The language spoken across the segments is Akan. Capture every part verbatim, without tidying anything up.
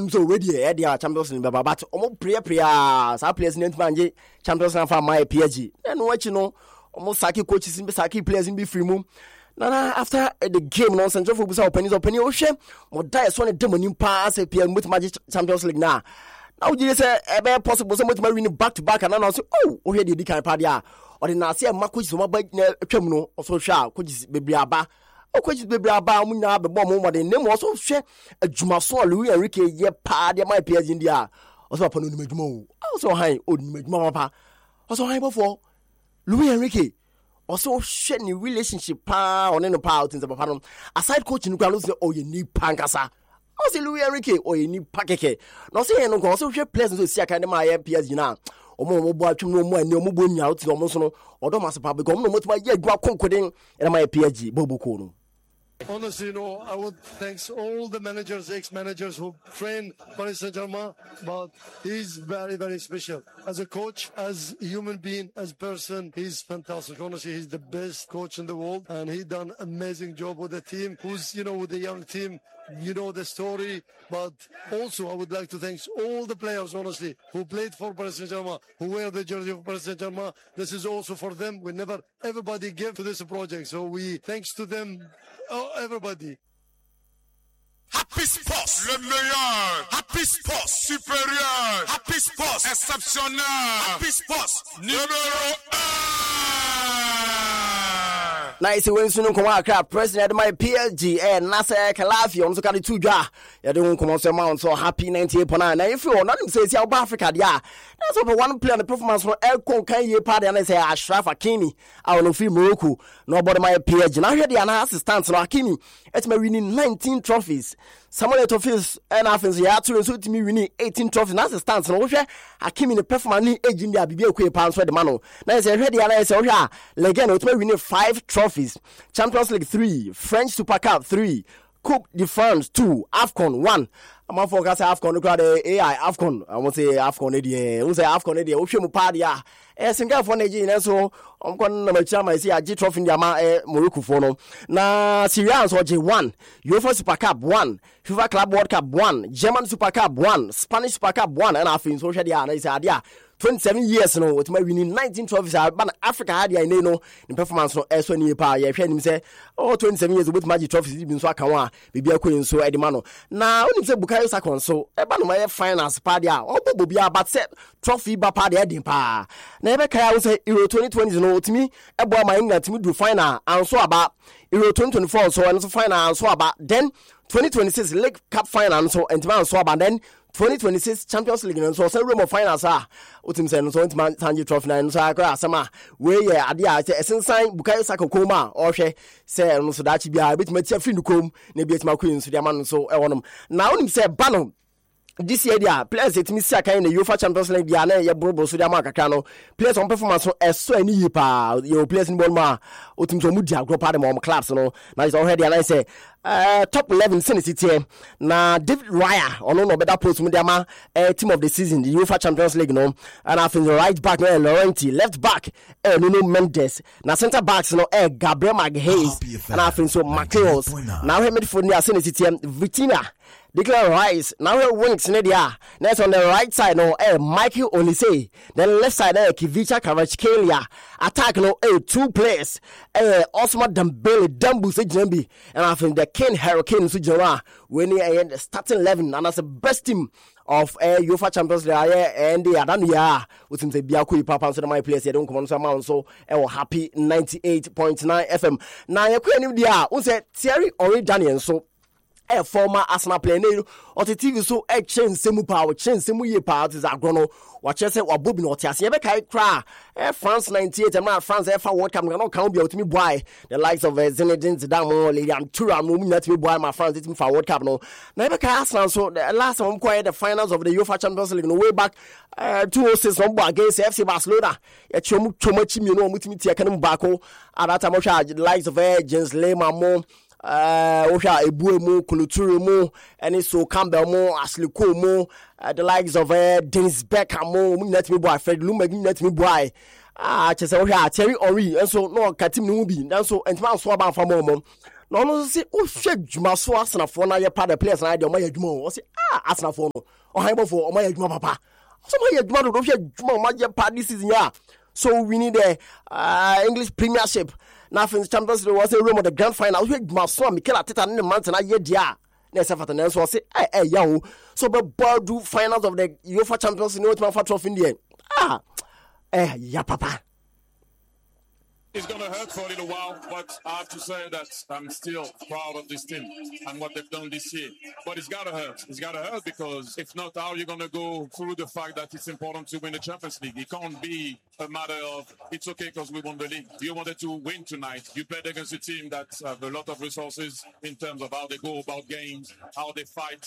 omo so ready e dia Champions League baba but omo prayer prayer sa players nti manje Champions League for my P S G e no wachi no omo saki coaches be saki players be free mu na after the game no Central for busa opening opening o hwe mo die so ne demonim pa as P S G with magic Champions League na now you say e be possible so much win back to back and now say oh o here dey kan pa dia or the na say ma coaches mo ba twam no so hwe coaches bebre aba o coaches bebre aba mu nya be bom mo de name so hwe adwumaso Luis Enrique ye pa de my P S G ndia o so pa no nim adwuma o so han o nim adwuma papa o so han before Luis Enrique also hwe ni relationship pa on no pa out in the papa no aside coach no kwa no say oh ye ni pankasa o say Luis Enrique o ye ni pakeke no say no go so hwe players so sia kan dem aye P S G na omo mo bo atwem no mo ani omo bo nya out omo so no odo masepa be ko omo mo tuma ye gwa konkodin e ma P S G boboko no. Honestly, you know, I would thanks all the managers, ex-managers who train Paris Saint-Germain, but he's very, very special. As a coach, as a human being, as a person, he's fantastic. Honestly, he's the best coach in the world, and he done amazing job with the team, who's, you know, with the young team. You know the story, but also I would like to thank all the players, honestly, who played for Paris Saint-Germain, who wear the jersey of Paris Saint-Germain. This is also for them. We never, everybody gave to this project. So we, thanks to them, oh, everybody. Happy Sports, le meilleur. Happy Sports, supérieur. Happy Sports, exceptionnel. Happy Sports, numéro un. Nice when soon come out president my P S G and Nasser Kalafi on so can two ja ya don come on so amount so happy ninety-eight point nine. Now if you not say South Africa there that's over one player the performance from Elko kan ye part and say Ashraf Hakimi I will feel Morocco nobody my P S G now here the assistant no Hakimi it's me winning nineteen trophies Samuel Tofis and Athens ya to so to me winning eighteen trophies na assistant no hwe Hakimi the performance ni agent there bibia kwe pan so the man no na say hwe the na say hwe legend it me winning five trophies Champions League three, French Super Cup three, Coupe de France two, AFCON one. I'm on focus AFCON, look at the A I AFCON. I won't say AFCON idea. We say AFCON idea. We should party ya. Eh, single for Nigeria. So I'm going to make sure I see a G trophy in the eh Morocco for no. Na Syria so G one, UEFA Super Cup one, FIFA Club World Cup one, German Super Cup one, Spanish Super Cup one, and I think so. Shadi ya. Na isa dia. twenty-seven years no with my winning nineteen trophies but Africa had ya no in performance no eso ni pa ya hwe nim say oh twenty-seven years with magic trophies bi so aka wa bibia kwen so edima no na onim say Bukayo Saka so e ba no my finance pa dia o bobo bia but say trophy ba pa dia din pa na e be kai say Euro twenty twenty no otimi e bo ma England timi do final and so about Euro twenty twenty-four so and so final and so about then twenty twenty-six League Cup final so and so about then twenty twenty-six Champions League and so say room of finals ah utim say no so intima Tanji trophy na so akra asama we ye ade a say esensan Bukayo Saka koma o hwe say no so dachi bia betima tia free no kom na betima queen so dia man so e wonom na onim say ba no this year dia players it me see akan na UEFA Champions League dia na ye brobo so dia ma kakra no players on performance so eso ani yi pa your players ni ball ma utim so mu dia group pa dem clubs no na is already and I say uh, top eleven City na David Raya ono no better post mu dia ma uh, team of the season the UEFA Champions League no and I think the right back no Laurenti left back uh, Nuno Mendes na center backs no uh, Gabriel Magalhaes and I think so Mateus now he midfield near City Vitinha Declan Rice now he wings nedia next on the right side no eh Michael Olise then left side eh Kivicha Kvaratskhelia attack no eh two players eh Ousmane Dembele Dambu Sejambi and I think the King Hurricane Sujara when he the starting eleven and that's the best team of uh, UEFA Champions League and they are done yeah with him say biaku papa so my players they don't come on so amount so e happy ninety-eight point nine F M na ye kwani dia un say Thierry Henry Daniel so a former Arsenal player or the T V so a chain semu power chain semu ye power is agrono watch say wa bobi no tiase be kai kra eh France ninety-eight and France eh fa World Cup no can be out me boy the likes of uh, Zinedine Zidane Lilian Thuram no me me boy my France it for World Cup no na be kai Arsenal so the last one quite the finals of the UEFA Champions League no way back uh, two oh six no against F C Barcelona ya chomu chomachi mi no mutimi tie kan mbako at that time the likes of uh, James Lehmann mo Uh, Osha Ebuemu, Kuluturemu, and so Campbell mo, Ashley Cole mo, uh, the likes of uh, Dennis Beckham mo, let me boy, Fred Lumeg, let me boy. Ah, just Osha Thierry Henry, and so no Katim Nubi, and so and man so about for more. no no say o hwe dwuma so asenafo na ye pa the players na dey o ma ye dwuma o say ah asenafo no o han bofo o ma ye dwuma papa so ma ye dwuma do hwe dwuma o ma ye pa this season ya so we need the uh, English Premiership na French Champions League was a room of the grand final hwe dwuma so Mikel Arteta ne man na ye dia na se fata na so say eh eh ya o so be do finals of the UEFA Champions League no to trophy in there ah eh ya papa. It's going to hurt for a little while, but I have to say that I'm still proud of this team and what they've done this year. But it's got to hurt. It's got to hurt because if not, how are you going to go through the fact that it's important to win the Champions League? It can't be a matter of it's okay because we won the league. You wanted to win tonight. You played against a team that have a lot of resources in terms of how they go about games, how they fight.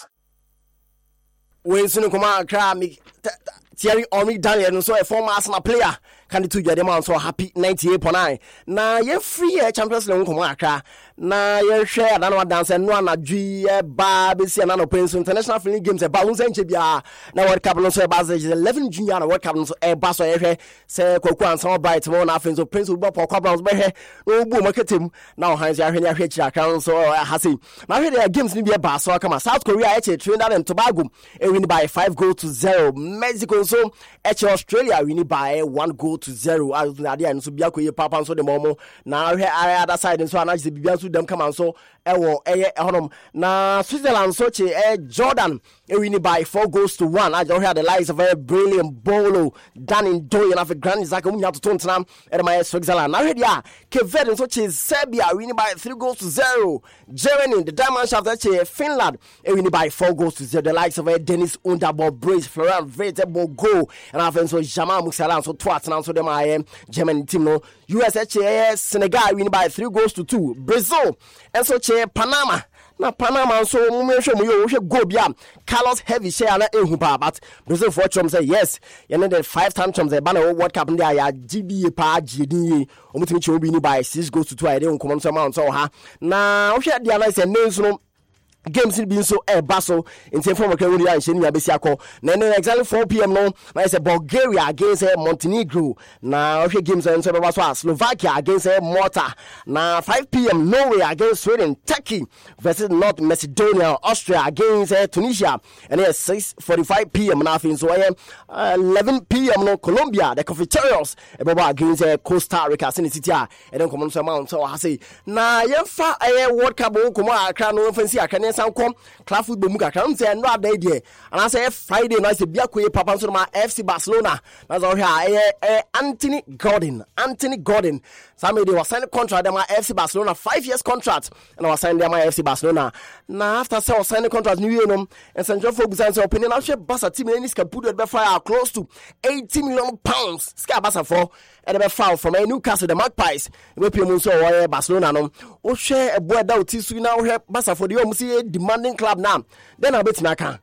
When soon come out, cry me. Thierry Henry Daniel, so a former Arsenal player, can do your demand so happy ninety-eight point nine. Now, you're free Champions League, come out, now you're share another dance and one a G, Barbie, and another Prince International Friendly Games, a balloons and Chibia. Now, what Capital so Bazz eleven junior, what Capital so a bass or say Coco and some bright one after so Prince will bop or Capital's behe, no boom market him. Now, Hans Yahya Hitch account so Hassi. Now, here are games in the bass so come South Korea, actually, Trinidad and Tobago, a win by five goals to zero. Mexico. So, actually, Australia winning by one goal to zero. I was there and so be a papa and so the momo. Now, here I other side and so I just be to them come and so. Ewo, eh, eh, now Switzerland, so eh, Jordan, eh, winning by four goals to one. I don't hear the lies of a brilliant bolo done in doing enough a grand Zaka Munya to Tottenham and my Switzerland. Now, here, yeah, Cape Verde, so is Serbia winning by three goals to zero. Germany, the Diamond Shaft, that's Finland, eh, winning by four goals to zero. The likes of eh, Dennis Underbo, Brace, Florian Vetebo, go and I think so Jamal Musiala so twats and so them I am German team no U S A Senegal winning by three goals to two. Brazil and so che Panama na Panama so mo show mo yo go bia Carlos Heavy share na ehu pa but Brazil for chum say yes you know the five time chum say ban World Cup there ya G B A pa gidin omutimi che obi ni by six goals to two I dey on come so ma so ha na o hwe dia na say names no games in being so a basso in the form of Korea and Shenia Besiako. Then exactly four p.m. no, I say Bulgaria against Montenegro. Now, okay, games and Slovakia against Malta. Now, five p.m. Norway against Sweden. Turkey versus North Macedonia. Austria against uh, Tunisia. And then six forty-five p.m. nothing. So, uh, eleven p.m. no, Colombia, the Cafeterios against uh, Costa Rica. City. And then come on, so so I say, now, you fa a World Cup, come on, I can't know if I can. Some come club football muka can say no day there and I say Friday night say biakwe papa so ma F C Barcelona that's all here eh Anthony Gordon Anthony Gordon some they was signing contract them F C Barcelona five years contract and I was signing them F C Barcelona now after say was signing contract new year no and Central Focus and opinion now she Barca team any ska put be fire close to eighty million pounds ska Barca for and be foul from Newcastle the Magpies we pay mo so Barcelona no o share a boy that tisu now here Barca for the o demanding club now. Then I'll bet Naka.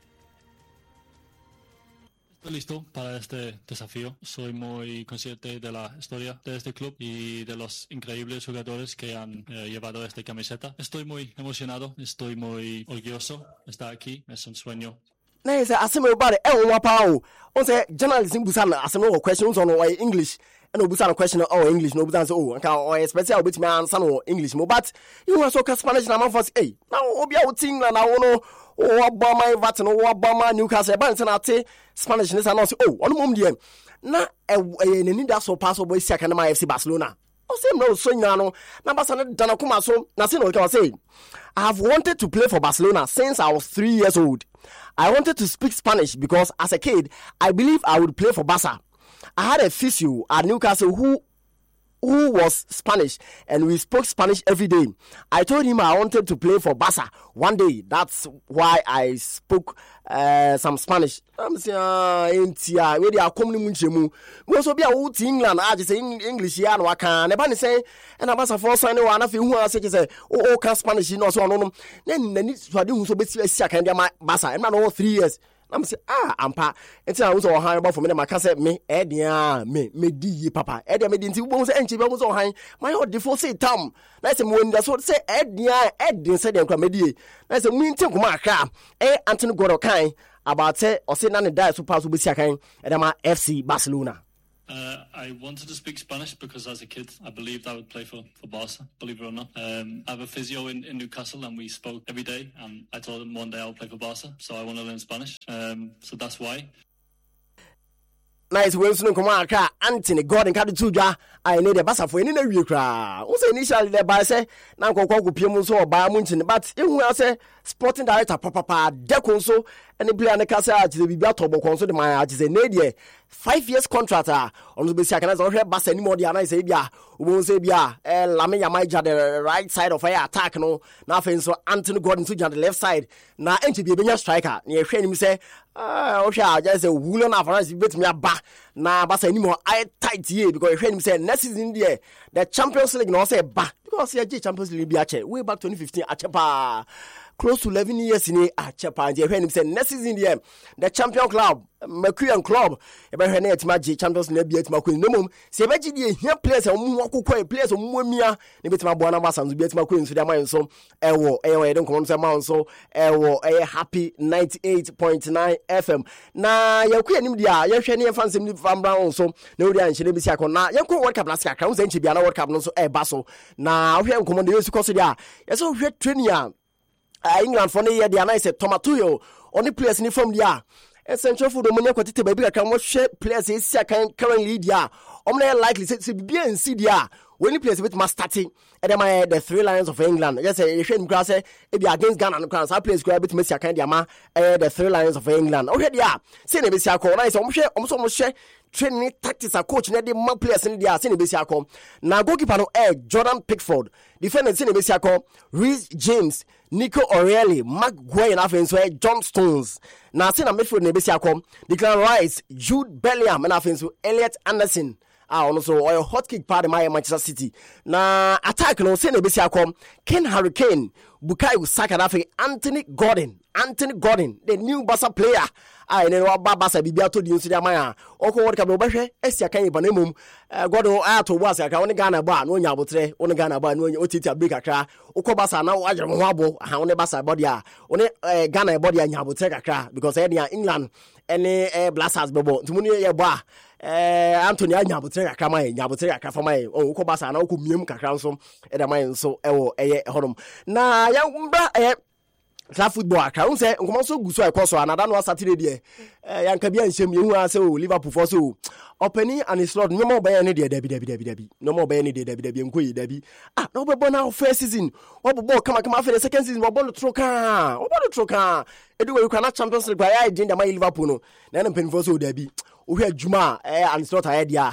Estoy listo para este desafío. Soy muy consciente de la historia de este club y de los increíbles jugadores que han eh, llevado esta camiseta. Estoy muy emocionado, estoy muy orgulloso. Estar aquí es un sueño. Now, say, I say, my body, eh, what power? On say, journalism, Busan, I say, no questions on English. And no Busan question oh English, no Busan oh, and or especially with me answer no English. But you want to Spanish na man first, hey, now Obia Ting na no, oh, Obama, Vat, no, Obama, Newcastle, Bantanate, Spanish, and also, oh, on mum diem. Na a need that so possible, second my F C Barcelona. Oh, same no, so no, Nabasana Danakuma, so nothing I can say. I have wanted to play for Barcelona since I was three years old. I wanted to speak Spanish because as a kid, I believe I would play for Barca. I had a physio at Newcastle who who was Spanish and we spoke Spanish every day. I told him I wanted to play for Barca one day. That's why I spoke uh, some Spanish. I'm saying, uh, where they are coming in. We also be a wood England. I just say English here and what can. Nobody say, and I was a first sign one of you who are saying, oh, oh, can Spanish, you know, so on. Then the need to do so basically a second, my Barca, and not all three years. I'm say ah ampa enti na wo so han ba for me na maka say me e dia me me di papa e dia me di nti wo so enchi be wo so han my o defo say tam na say mo nda so say e dia e din say dem kwa me di na say mu nti kuma aka e Anthony Gordon kan about say o say na ne die so pass wo be si akan e dem F C Barcelona. Uh, I wanted to speak Spanish because as a kid, I believed I would play for, for Barca, believe it or not. Um, I have a physio in, in Newcastle and we spoke every day, and I told him one day I'll play for Barca, so I want to learn Spanish. Um, so that's why. Nice wins no come aka Anthony Gordon ka de tudwa I need the basa for any na wie kra wo say initially the by say na nkokwa kopie mu so oba mu ntini but ehu say sporting director papa papa dekon so any player na ka say a bibia tobokon so de man a say na die five years contract a on be sia kana so hwe basa ni mo dia na say bia wo say bia eh Lame Yamaija the right side of fire attack no na fe so Anthony Gordon to the left side na enchi bia benya striker na ye hwe ni say ah o hwe a just say wulo na France betumi aba na basa ni mo I tight here because hwe ni say next season there the Champions League no say ba because ye Champions League bi ache way back twenty fifteen ache pa close to eleven years in ache pa je hwe ni say next season there the champion club Mercurian club e be hwe na etima je Champions League bi etima ko ni mum se be ji die here players omu akokɔ players omu amia ne betima bo na basa nso bi etima ko nso de man so ewo ewo e don kono so man so ewo e happy ninety-eight point nine F M na yaku anim dia ye hwe ne ye fansem ni fambra so na odi an hye bi si akɔ na yenko World Cup na sika kra unse nchi bia na World Cup no so e ba so na hwe nkomo de yesu koso dia ye so hwe training a England for ne ye dia na say Tomatuyo oni players ni from dia essential food money kwatete ba bi ka mo hwe players e si akan currently dia omna likely say bibia nsi dia when players bit must starting and them the three lions of England just say hwe nkra say e be against Ghana no class players go bit mesi akan dia ma the three lions of England o hwe dia say na be si akọ na say om hwe om so mo hwe training tactics a coach na dey ma players in dia say na be si akọ na goalkeeper no eh Jordan Pickford defender say na be si akọ Reece James Nico O'Reilly, Mark Guay and Afen so John Stones. Na say na midfield na be si akọ Declan Rice, Jude Bellingham and Afen so Elliot Anderson. Ah, also or hot kick part of my Manchester City. Na attack no say na be si akọ Ken Harry Kane, Bukayo Saka na Afen Anthony Gordon. Anthony Gordon, the new Barca player. Ah, ene wa Barca bibia to di nsi dia man a. Oko World Cup no behwe esia kan iba na mum. Gordon a to bo asa ka woni Ghana ba na onya abotre, woni Ghana ba na onya otiti break akra. Oko Barca na wa ajere ho abo, ha woni Barca body a. Woni Ghana body a nya abotre kakra because e dia England ene Blasters bebo. Tumuni ye ba eh Anthony anya abotre kakra man, nya abotre kakra fa man. Oko Barca na oko miem kakra nso e da man nso ewo eye honom. Na ya mbra eh Club football akra unse nkomo so guso ekoso anada no Saturday de eh yanka bia nsem yehu ase o Liverpool for so opening and slot no more buy ne de dabi dabi dabi dabi no more buy ne de dabi dabi enko yi dabi ah no be born now first season obobo kama kama for the second season obobo troka obobo troka edu we kana Champions League by I din da my Liverpool no na na pen for so dabi o hwe adwuma eh and slot aye dia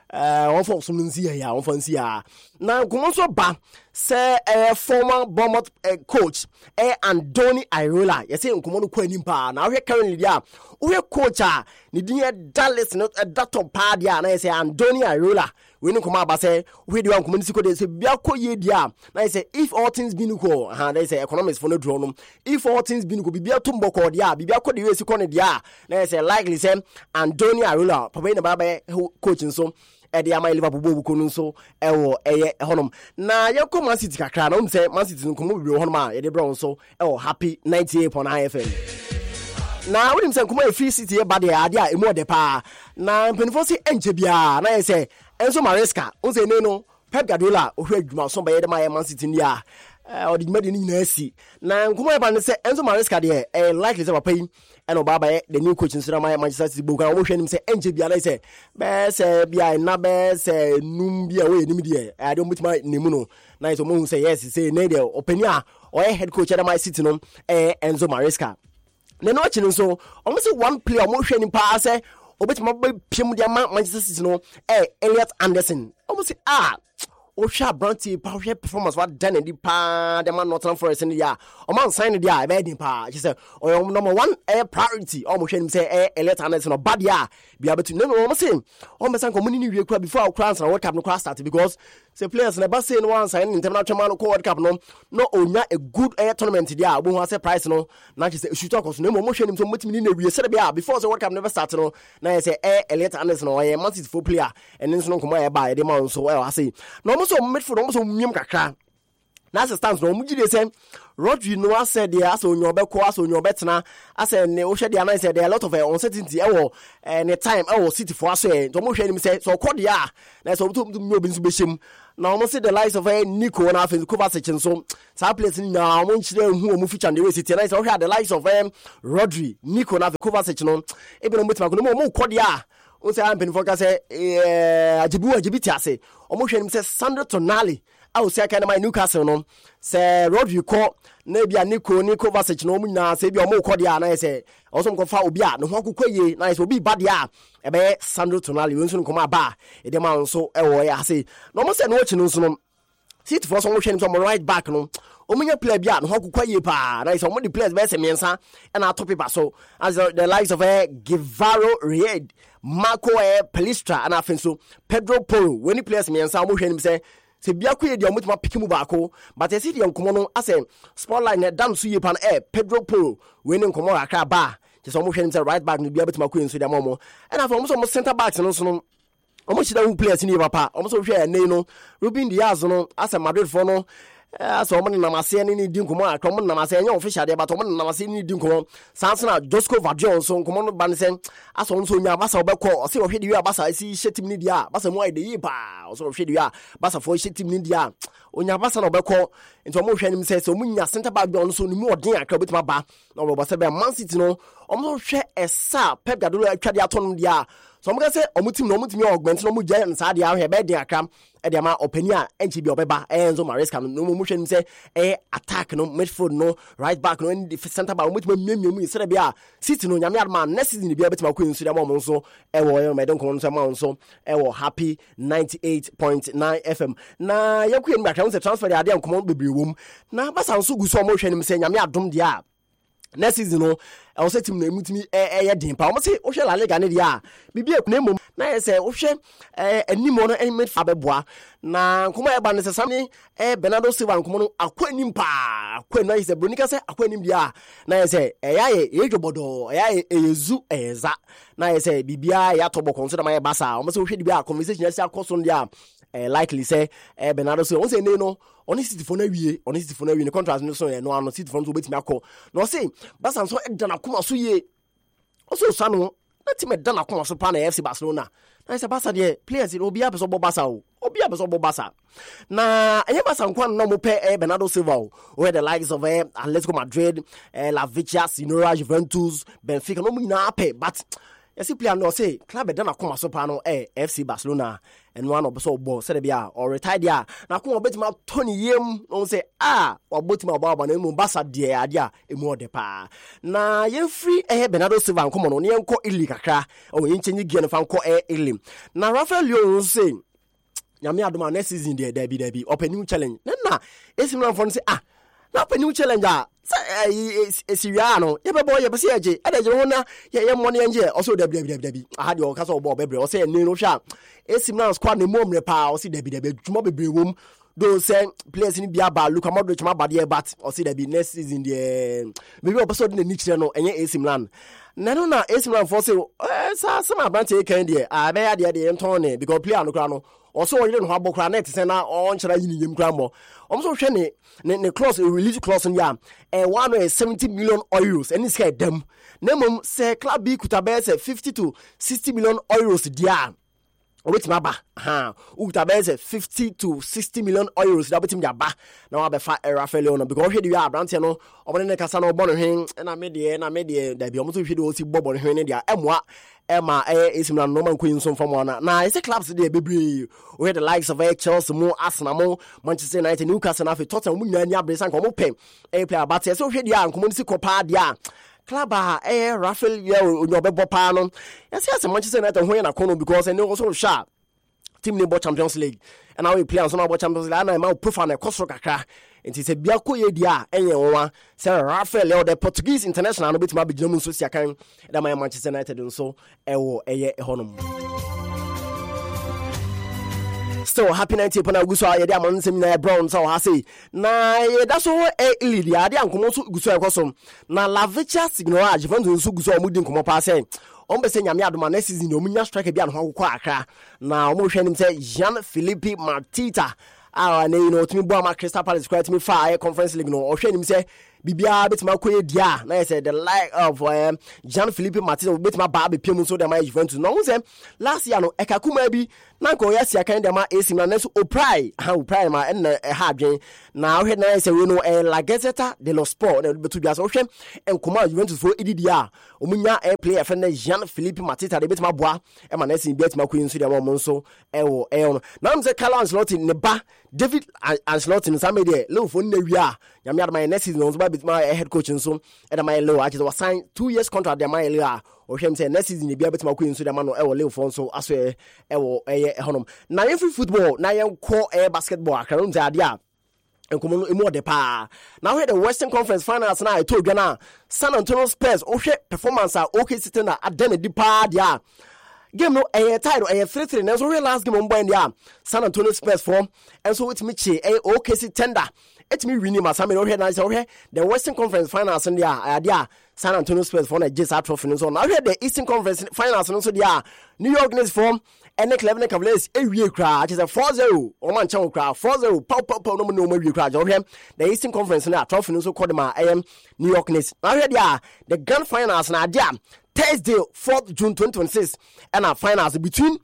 eh one for some nsi ya one for nsi ya na nkomo so ba say eh former Bournemouth eh, coach eh Andoni Iraola you say nkomo no kwani pa na we currently dia we coach a ni din Dallas no that top pa dia na say Andoni Iraola we no come about say we dey nkomo nsi ko dey say bia ko ye dia na say if all things be no ko ha they say economics for no draw no if all things be no ko bibia to mboko dia bibia ko dey we si ko ne dia na say likely say Andoni Iraola papa na baba coaching so e dey ama Liverpool bobu ko no so e wo eye honom na ye ko Man City kakra na um say Man City nkomo bi honom a ye dey bro so e wo happy ninety-eight point nine F M na we dim say nkomo e free City e ba dey ade a emu de pa na mpenifo say enche bia na ye say Enzo Maresca um say ne no Pep Guardiola o hwe adwuma so ba ye dey ma Man City ni a o di made ni na asi na nkomo e ba ne say Enzo Maresca dey e likely say papa yi and Obaba the new coach in Surama Manchester City book and him say N J B I say be say bia na be say num bia we nim die I don't put my nimuno na so mo say yes say na dey openia or head coach at my City no eh Enzo Maresca na no chi so o say one player mo hwe ni pa say obetima be piem dia Manchester City no eh Elliot Anderson o say ah o sha Branty pa hwe performance what done di pa the man Nottingham Forest in the year o man sign the year be di pa she say o number one eh priority o mo hwe nim say eh Elliot Anderson no bad year bia betu no no mo say o me san community ni wie kwa before our crowns na World Cup no cross start because say players na ba say no one sign international man World Cup no no onya a good eh tournament there bo ho say price no na she say shoot talk no mo hwe nim so motimi ni na wie say bia before the World Cup never start no na say eh Elliot Anderson o eh Man City for player and then so no come eh ba e dey man so well I say no so midfield almost nyem kakra na assistant no muji dey say Rodri no said there as on your beko as on your betna as en o hwe dey na say there a lot of uh, uncertainty e wo any time e wo city for aso e to mo hwe nim say so call dia na so to me obi nso behim na almost see the likes of uh, Nico na afi Kovacic so sa place ni na mo nchire hu o mu feature dey we city na so hwe the likes of um, Rodri Nico na Kovacic no e be no mutima ko no mo call dia o say am pen for ka say eh ajibu ajibiti ase o mo hwe nim say Sandro Tonali I say kind of my Newcastle no say Rodri ko na bia Nico ni Kovacic no mu na say bia o mo ko dia na say also ko fa obi a no ho akokwaye na say obi ba dia e be Sandro Tonali won so ko ma ba e de ma so e wo ya say no mo say no chi no so no sit for so mo hwe ni so mo right back no o munya player bia no ho akokwaye pa na say mo the players be say miensa e na top paper so as the, the likes of uh, Guevaro Ried Marco uh, Palistra and afenso Pedro Porro when the players miensa mo hwe ni say se bia ko ye dia mutima pikimu baako but e si dia nkomo no ase spotlight na dan so ye pan e Pedro Porro we ne nkomo aka ba je so mo hwe ni say right back no bia betima ko enso dia momo and afọ mo so mo center backs no so no omo chida hu players ni papa omo so hwe ne no Ruben Diaz no ase Madrid for no as omo na namase ni di nkomo aka omo na namase nya official dia but omo na namase ni di nkomo sansana Josco Vadion so nkomo no ban sen as omo so nya basa obekọ o se o hwe di wi abasa si shetim ni dia basa mo ide yi pa o so hwe di wi basa fo shetim ni dia onya basa na obekọ nti omo hwe ni se se omo nya center back bi on so ni mu odin aka betima ba na obo basa be Man City no omo hwe esa Pep Guardiola atwade aton dia so omo ga se omo tim no omo tim augment no omo gya nsa dia ahwe be din aka e dia ma opani a enchi bi obeba Enzo Maresca no mo hwe ni se e attack no midfield no right back no in the center back omo tim miamia mu se bia City no nyame adman next season bia betima ko ensu dia ma omo so e wo yo me don ko no so ma so e wo Happy ninety-eight point nine F M na yaku en bakra se transfer dia dia nkomo bebre wom na basa nso gu so omo hwe ni se nyame adom dia next season no I was saying to me, eh, eh, dimpa. I must say, Osha La Liga Nidia. Bibi a name, na say, Osha, eh, any more any made Fabebois. Na kuma eba necessarily, eh, Bernardo Silva and Kumono, a quenimpa, quen is the Brunica say, a quenim dia. Na say, eh, eh, Ejobodo, eh, eh, zoo, eh, za. Na say, Bibia, Yatobo, consider my bassa. Almost should be a conversation, yes, I cost on dia. Eh, likely say, eh, Bernardo Silva, once a no. Honestly, for no year, honestly, for no year, the contract no so no, no, sit from to bet me ako. No say, Basan so dana kuma so ye. Also, Sano, let him dana kuma so pan F C Barcelona. Na say Basa de players in Obia beso Basa o. Obia beso Basa. Na enye Basa nkwan no mo pe eh, Bernardo Silva o. Where the likes of eh, Atletico Madrid, eh, La Vicia, Sinora, Juventus, Benfica no mo na pe, but yes, player no say club dana kuma so pan no eh F C Barcelona. And one of so bo said bia or retired ya na ko obetima Tony Yem no say ah obetima baba na mu basa de adia emu ode pa na ye free eh Bernardo Silva nkomo no ne enko ili kakra o yin chenyi gie no fa nko eh ili na Rafael Leon say nyame adoma next season de derby derby open new challenge na esim na fon say ah na open new challenge ah Siriano, ye boy, ye pese eje, e de na ye ye money enje, also debi debi debi. I had your case of bob bebre, o say no sha. Esim na squad ne mom repa, o say debi debi, tuma bebre wom. Do say players ni bia ba Luka Modric ma ba de bat, o say debi next season de maybe episode ne nichire no enye Esim Land. Na no na Esim Land for say eh sa some branch e kan de, ah be ya de de enton ne because player no kra no. Also you know how bokra net say na on chira yin yim kra mo. Om so hwe ne ne clause release clause ya eh one is seventy million euros and it's head them. Nemum say club B kuta say fifty to sixty million euros dia. Obetima ba ha ukuta say fifty to sixty million euros da betim ba na wa be fa Rafael Leon because hwe de ya brand no obone ne kasa no obo no hwen na me de na me de da bi omo so hwe de o si bobo no hwen ne dia emwa Emma eh Esim Land no man queen so from one na it's a clubs there bebre we the likes of Chelsea mo Arsenal mo Manchester United Newcastle na fe Tottenham mo nyani abresa nko mo pem eh player but so hwe dia nko mo si kopa dia club ah eh Rafael ye onyobebo pa no yes yes Manchester United ho na kono because no so sharp team ne Champions League and now we play on so na Champions League na ma profile na kosoro kakra nti se bia koye dia enye wonwa se Rafael Leo the Portuguese international no betima begina mu so sia kan da my Manchester United nso ewo eye ehonum. So happy ninety pona guso aye dia man nsem na brown so ha say na ye da so e lead ya dia nkomo so guso e kosom na La Vicia signal Juventus so guso omudi nkomo pa say on be say nyame adoma next season omunya strike bia no akwa akra na omo hwe nim say Jean Philippe Matita ah na you know to me boa ma Crystal Palace quite me fa Conference League no o hwe nim say bibia betima koye dia na say the like of um, Jean-Philippe Mateta betima ba be piem so dem my Juventus no say last year no ekakuma bi na ko yesi akan dem A C Milan so oprai ha oprai ma en ha adwen na hwe na say we no La Gazzetta dello Sport na betu bia so hwe enkoma Juventus fo edidi a omunya air player friend Jean-Philippe Mateta de betima boa e ma na say betima koye so dem mo so e wo e no na am say Carlo Ancelotti ne ba David Ancelotti no some dey low for na wi a nyame adman next season so ba my head coach nso and my low actually was signed two years contract dem my low or him say next season e bia betima queen so dem no e wo lew for nso aso e wo e honom na yen free football na yen call e basketball akran nti ade a enkomo no emu de pa na we the Western Conference Finals na I told you na San Antonio Spurs o hwe performance a O K C na adem di pa dia game no eh title eh three three na so we last game on boy dia San Antonio Spurs form and so with me che eh O K C tender it me winning masame no hwe na say hwe the Western Conference Finals in dia ade San Antonio Spurs for na just out trophy so now hwe the Eastern Conference Finals no so dia New York Knicks form and the Cleveland Cavaliers e wie kra it is a four zero o man chan kra four zero pop pop no no ma wie kra jo hwe the Eastern Conference na trophy no so called ma am New York Knicks now hwe dia the Grand Finals na dia Thursday fourth June twenty twenty-six and our finals between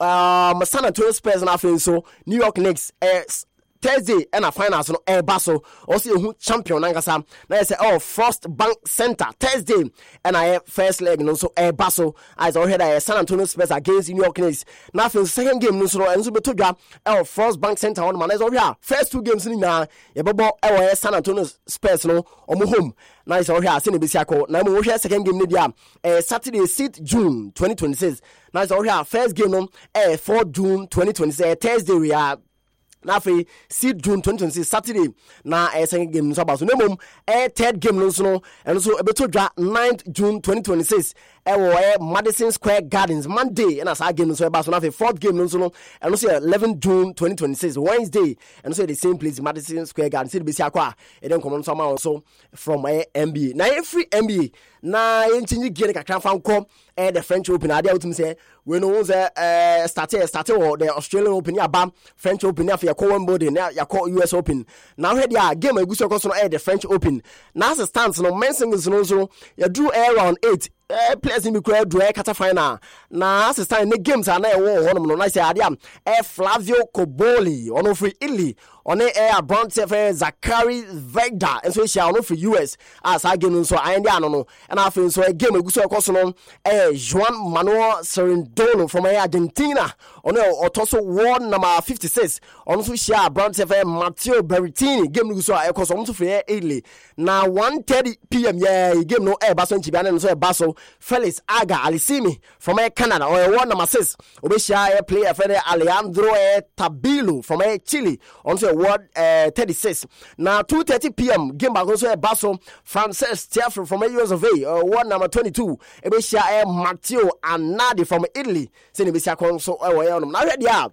um San Antonio Spurs and our so New York Knicks uh, Thursday and our finals no air basso also who champion nangasa na say oh First Bank Center Thursday and our first leg no so air basso as already uh, San Antonio Spurs against New York Knicks now for second game no so and so betodwa oh First Bank Center on man is already first two games ni na e bobo e San Antonio Spurs no omo home na is already ase ne besiako na mo hwe second game ni dia uh, Saturday sixth June twenty twenty-six na is already first game no uh, fourth June twenty twenty-six Thursday we are na fe sixth June twenty twenty-six Saturday na eh second game so about so nemom eh third game no so no and so ebetodwa ninth June twenty twenty-six eh wo eh Madison Square Gardens Monday and as our game no so about so na fe fourth game no so no and so eleventh June twenty twenty-six Wednesday and so the same place Madison Square Gardens see the besi akwa e den come so ma so from eh N B A na every N B A na yentinyi gere kakran fan kom eh the French Open ade utum say we no say eh started started the Australian Open ya bam French Open ya for Wimbledon na ya call U S Open now here dia game eguso ko so no the French Open now as stands no men singles no so ya drew around eight eh players in the crowd do quarter final na as stand the games are na e wo honom no na say ade am eh Flavio Cobolli ono free Italy on the air Brown Sefer Zachary Vegda and so she ono free U S as again so I ndi ano no and I feel so a game eguso ko so no eh Juan Manuel Serendolo from Argentina on otoso world number fifty-six on so share Brown Sefer Matteo Berrettini game eguso e ko so on so free Italy na one thirty p.m. yeah game no e baso nchibiane no so e baso Felix Aga Alisimi from Canada or one number six obe share player for Alejandro Tabilo from Chile on so World uh, thirty-six. Now two thirty p.m. game back also a Basso Frances Tiafro from U S of A or one number twenty-two. Ebesha Matteo Anadi from Italy. Send Ebesha so now ready up.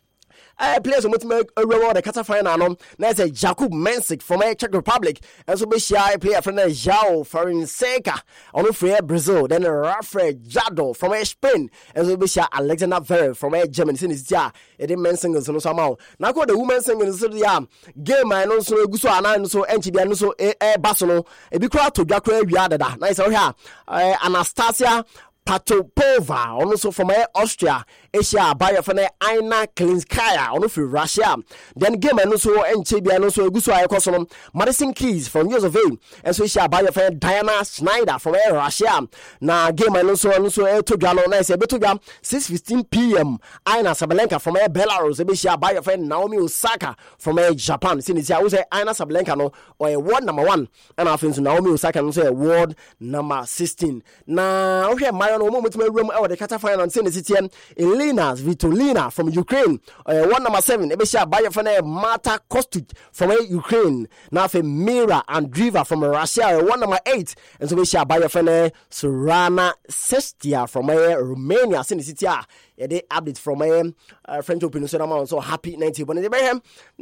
Uh, players who make a reward the quarter final no there's a Jakub Mensik from a Czech Republic and so be shy player from João Fonseca on free Brazil then Rafael Jado from a Spain and so be shy Alexander Zverev from a Germany since ja it didn't mention so somehow now got the women singing so yeah game I know so guso anan so enchibia no so e basono e bi kra to dwakra wi adada nice here Anastasia Patopova, also from Austria, Asia, buyer from Aina Klinskaya, also from Russia. Then game and also and Chibia and also Gusua Kosom, Madison Keys from U S of A, and so Asia, buyer from Diana Schneider from Russia. Now game and also and also to Galo, nice, a bit to six fifteen p.m. Aina Sabalenka from Belarus, Asia, buyer from Naomi Osaka from Japan. Since I was Aina Sabalenka no or a world number one, and I think Naomi Osaka and also a world number sixteen. Now, okay, my no moment my room over the quarter final and send the city Elena Svitolina from Ukraine uh, one number seven Ebesha buyer from Marta Kostic from uh, Ukraine now for Mira Andriva from Russia uh, one number eight and so Ebesha buyer from uh, Sorana Sestia from uh, Romania send the city uh, they update from uh, uh, French Open so I'm so happy ninety but they behem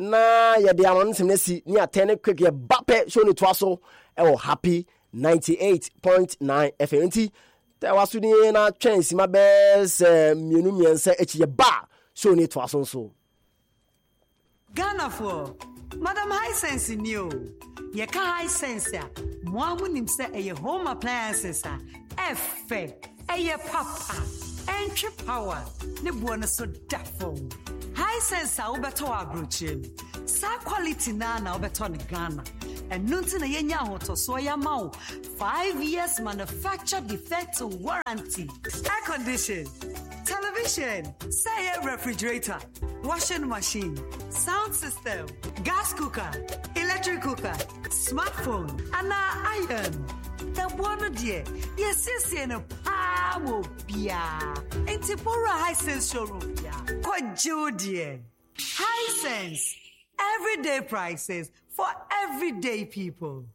na ya de amon semnesi ni atene quick ya bape show ni twaso e happy ninety-eight point nine F M T there was na chance my best mienu miense echi ba show ni to aso so Ghana for Madam Hisense new. Ye ka Hisense ya. Mwamu nimse eye home appliances a. Efe. Eye papa. Entry power. Ne buona so dafo. Hisense a ubeto abrochim. Sa quality na na ubeto ni Ghana. And nunti na yenya hoto so ya mau. Five years manufacture defect warranty. Air condition. Television, say a refrigerator, washing machine, sound system, gas cooker, electric cooker, smartphone, and iron. The one dear, yes, yes, and a power bia. Ain't it for a Hisense showroom? Quite dear. Hisense, everyday prices for everyday people.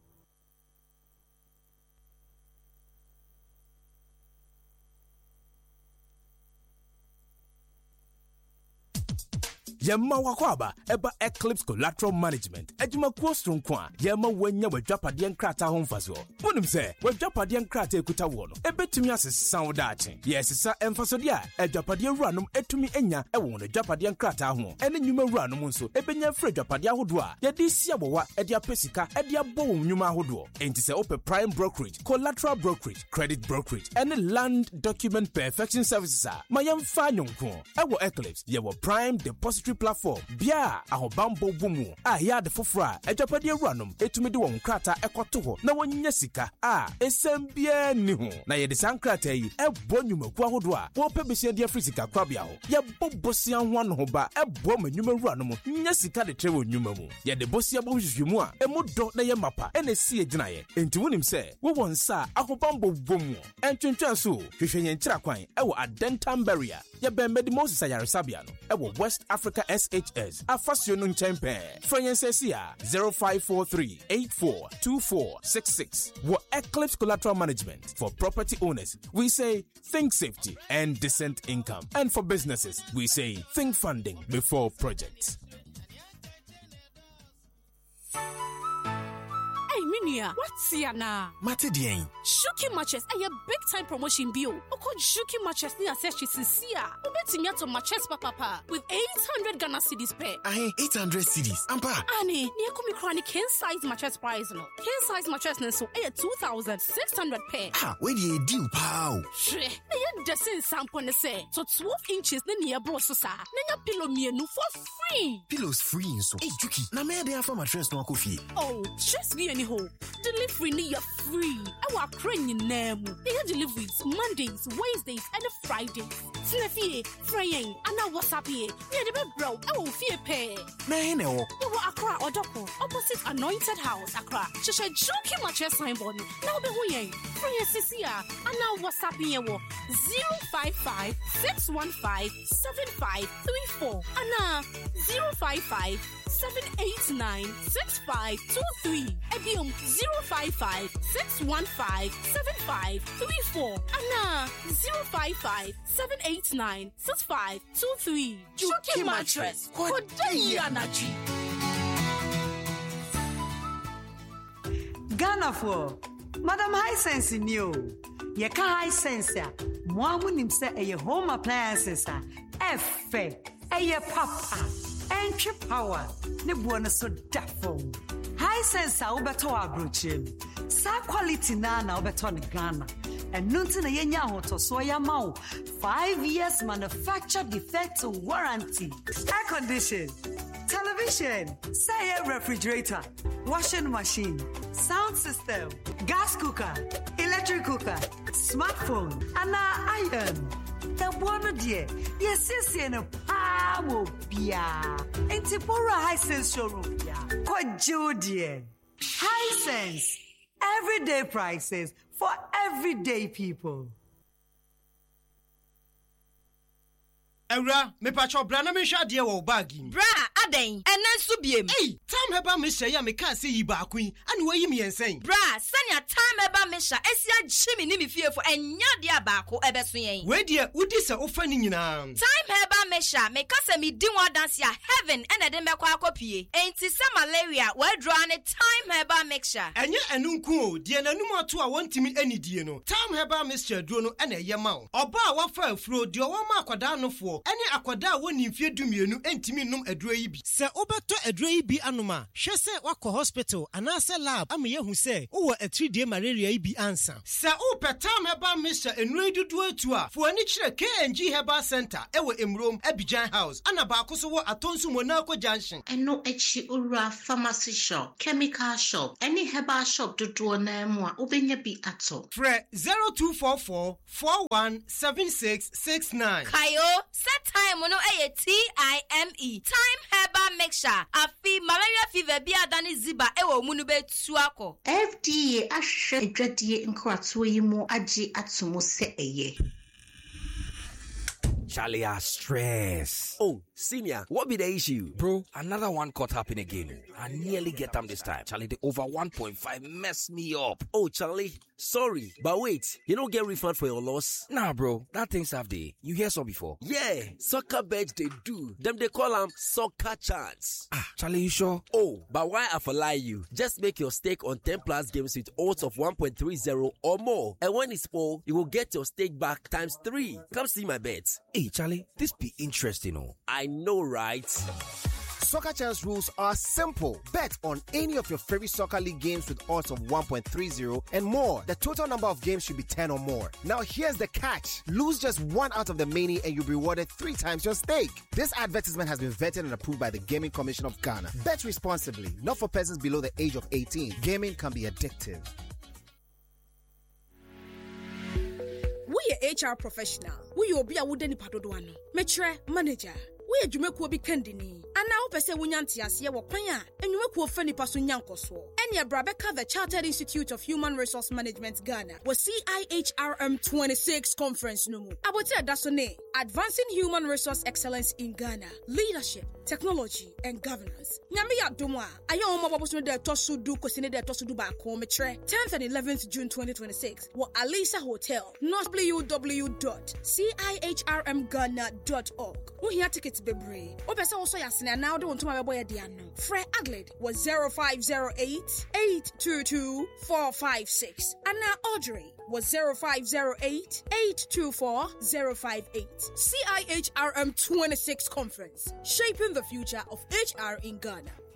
Yemma wakwaba eba Eclipse Collateral Management ejuma kwostron kwa yemma wanya wadwapade nkrata ho mfaso wonim se wadwapade nkrata ekuta wo no ebetumi asesa wo daache yesesa emfasode a adwapade wuranom etumi enya ewo no adwapade nkrata ho ene nyuma wuranom nso ebenya frɛ adwapade ahodo a yede sia bowa ede apesika ede abo wo nyuma ahodo enti se ope prime brokerage, collateral brokerage, credit brokerage ene land document perfection services a mayamfa nyonko ewo Eclipse yewo prime depository platform bia ahobambo bumu a ya de fofora adwapade awuranom etumi de won krata ekoto ho na wonya sika a esem bia ni ho na ye de sankrata yi ebo nyumaku ahodo a wo pebese de afrisika kwabia ho ye bobosia ho no ho ba ebo manyuma awuranom nya sika de trewo nyuma mu ye de bosia bo hwehwemu a emu do na ye mapa ene si egina ye enti wonim se wo wonsa ahobambo bumu entwentwa so hwehwenye nkyira kwan ewo adentam barrier ye be Medimosis ayaresabia no ewo West Africa S H S afasio no nchempe Franyensesia zero five four three eight four two four six six. What Eclipse Collateral Management for property owners we say think safety and decent income, and for businesses we say think funding before projects. Minia, what's here now? Matedien. Shuki matches a big time promotion bill. Oko Shuki matches ni assess Cecilia. Ubeti to matches papa with eight hundred Ghana cedis per. Aye, eight hundred cedis. Ampa. Ani, ni kumi krani king size matches price no. King size matches no so a two thousand six hundred per. Ah, where do you deal, pow? Shre, na ya desin sample ne say. So twelve inches ne ni bro so sa. Na ya pillow mienu for free. Pillows free so. Hey, Juki, na me dey for mattress no kofi. Oh, stress be any ho. Delivery ni ya free. Awa krenyi nemu. They have deliveries Mondays, Wednesdays, and Fridays. Snefie, Fraying, and now WhatsApp ye. Near the bro, I will fear pay. Man, no. You will Accra or Doko, opposite Anointed House, Accra. Just a joking mattress signboard. Now be who Fraya Cecilia, and now WhatsApp ye wo zero five five six one five seven five three four. And now zero five five seven eight nine six five two three. Edium zero five five six one five seven five three four. Anna zero five five seven eight nine six five two three. Juki mattress. Kodai Anaji. Ghana for Madam Hisense new. Ye ka Hisense ya. Mwamu nimse eye home appliances a. Efe. Eye papa. Entry power. Ne buona so dafo. Hisense a ubeto abrochim. Sa quality na na ubeto ni Ghana. And nunti na yenya hoto so ya mau. Five years manufacture defect warranty. Air condition. Television. Say a refrigerator. Washing machine. Sound system. Gas cooker. Electric cooker. Smartphone. And iron. The one dear, yes, yes, and a power bia. And Tipora Hisense showroom bia. Quite dear. Hisense. Everyday prices for everyday people. Eura, me pacho brana me sha de wo bagi. Bra, aden, enen so biem. Hey, time heba me sha ya me kan say yi ba kun, ani wo yi me ensen. Bra, sanya time heba me sha esia chimi ni me fie fo enya de abako ebeso yen. We de udi se ofa ni nyina. Time heba me sha me kasa me di one dance ya heaven ena de me kwa akopie. Enti se malaria we draw ne time heba mixture. Enye enu nku o, de nanum ato a wontimi ani die no. Time heba mixture duro no ena ye ma o. Oba a wafa afuro de o ma akwada no fo. Ene akwada woni mfie dumienu entimi num aduro yi bi. Se obeto aduro yi bi anoma, hwe se wakɔ hospital anase lab ama yehu se wo a three day malaria yi bi ansa. Se opetam heba Mister Enuri dudu etu a, fo ani kyerɛ K N G Herbal Center ewo Emrom Abidjan House, ana baako so wo Atonsu Monaco Junction. Eno echi ura pharmacy shop, chemical shop, any herbal shop dudu na mu a obenya bi ato. Fre zero two four four four one seven six six nine. Kayo, set time no eye T I M E. Time Herbal Mixture. Afi malaria fever bi adani ziba ewo munu be tuako. F D A ahwe edwadie nkrato yi mu agi atomo se eye. Charlie, are stress. Oh, senior, what be the issue? Bro, another one caught up in a game. I nearly get them this time. Charlie, the over one point five messed me up. Oh, Charlie, sorry. But wait, you don't get refund for your loss? Nah, bro, that thing's have the. You hear some before? Yeah, soccer beds they do. Them they call them soccer chance. Ah, Charlie, you sure? Oh, but why I for lie you? Just make your stake on ten plus games with odds of one point three zero or more. And when it's full, you will get your stake back times three. Come see my bets. Hey, Charlie, this be interesting, oh. I know, right? Soccer Chance rules are simple. Bet on any of your favorite soccer league games with odds of one point three zero and more. The total number of games should be ten or more. Now here's the catch. Lose just one out of the many and you'll be rewarded three times your stake. This advertisement has been vetted and approved by the Gaming Commission of Ghana. Bet responsibly, not for persons below the age of eighteen. Gaming can be addictive. We are H R professional. We are Obia Wudeni Padodoano. Metre manager. We are Jumeko bi kendini. Ana opese wunyanti asiye wakwanya. Enyumeko ofeni pasu nyankoswo. Enya Brabeka the Chartered Institute of Human Resource Management Ghana. Was C I H R M twenty-six conference numu. Abote adasone. Advancing Human Resource Excellence in Ghana. Leadership, Technology, and Governance. Nyami ya dumwa. Aya oma babosune de tosudu kosine de tosudu ba kometre. tenth and eleventh June twenty twenty-six. Wa Alisa Hotel. w w w dot c i h r m ghana dot org. We here tickets bebre. Opesa also yasina now do ntuma bebo ya diano. Fred Agled was zero five zero eight eight two two four five six. Anna Audrey was zero five zero eight eight two four zero five eight. C I H R M twenty-six conference, shaping the future of H R in Ghana.